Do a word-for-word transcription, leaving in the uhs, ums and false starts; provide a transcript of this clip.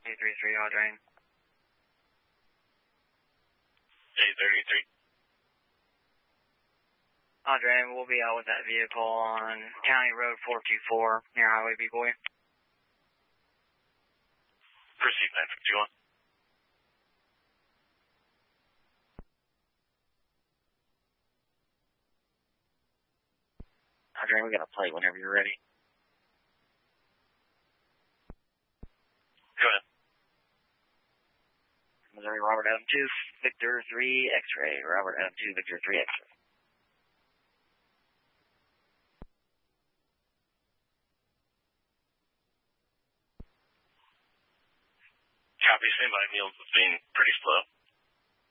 eight three three, Audrey. eight thirty-three. Audrey, we'll be out with that vehicle on County Road four two four near Highway B-Boy. Proceed nine fifty-one. Audrey, we got a plate whenever you're ready. Go ahead. Missouri Robert Adam two, Victor three, X-ray. Robert Adam two, Victor three, X-ray. Copy, standby. Meals is being pretty slow.